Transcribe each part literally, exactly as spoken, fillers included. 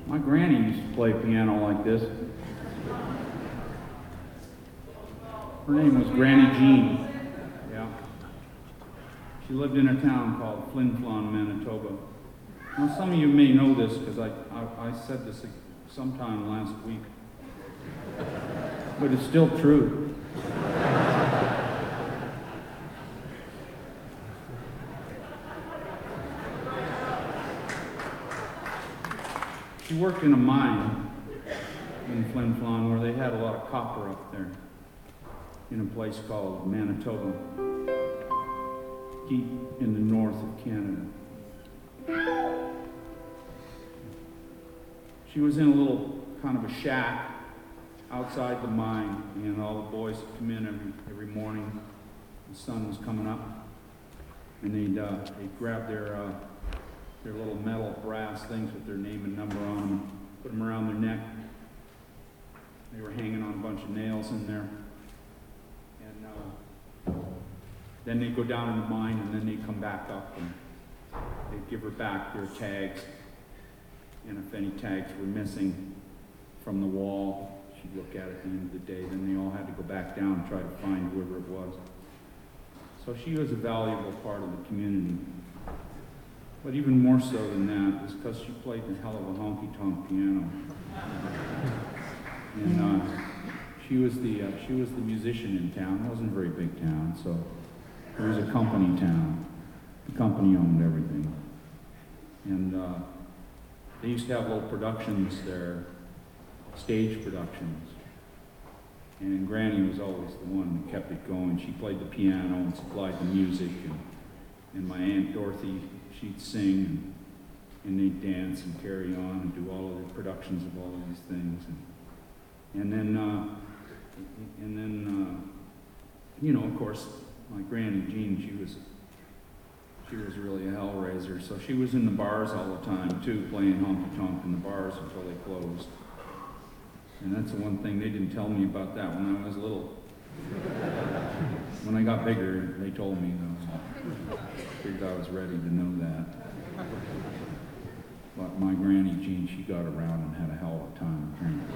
My granny used to play piano like this. Her name was Granny Jean. Yeah. She lived in a town called Flin Flon, Manitoba. Now, some of you may know this because I, I, I said this sometime last week, but it's still true. She worked in a mine in Flin Flon where they had a lot of copper up there in a place called Manitoba, deep in the north of Canada. She was in a little kind of a shack outside the mine, and all the boys would come in every, every morning. The sun was coming up, and they'd, uh, they'd grab their uh, their little metal brass things with their name and number on them, put them around their neck. They were hanging on a bunch of nails in there. And uh, then they'd go down in the mine, and then they'd come back up, and they'd give her back their tags. And if any tags were missing from the wall, she'd look at it at the end of the day. Then they all had to go back down and try to find whoever it was. So she was a valuable part of the community. But even more so than that is because she played the hell of a honky-tonk piano. And uh, she was the uh, she was the musician in town. It wasn't a very big town, so it was a company town. The company owned everything. And uh, they used to have little productions there, stage productions. And Granny was always the one that kept it going. She played the piano and supplied the music. And, and my Aunt Dorothy, she'd sing, and, and they'd dance and carry on and do all of the productions of all of these things. And, and then, uh, and then, uh, you know, of course, my Granny Jean, she was, she was really a hellraiser. So she was in the bars all the time too, playing honky-tonk in the bars until they closed. And that's the one thing they didn't tell me about that when I was little. When I got bigger, they told me, though. I figured I was ready to know that. But my Granny Jean, she got around and had a hell of a time apparently.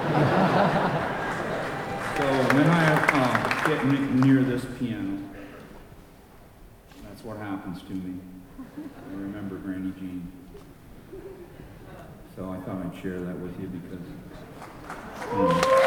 So then I uh, get near this piano. That's what happens to me. I remember Granny Jean. So I thought I'd share that with you because, you know,